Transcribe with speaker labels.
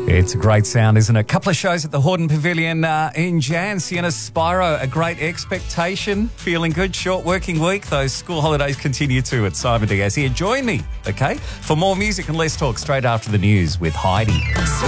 Speaker 1: It's a great sound, isn't it? A couple of shows at the Hordern Pavilion in Jan. Sienna Spyro, A Great Expectation. Feeling good? Short working week. Those school holidays continue too at Simon Diaz here. Join me, okay, for more music and less talk straight after the news with Heidi.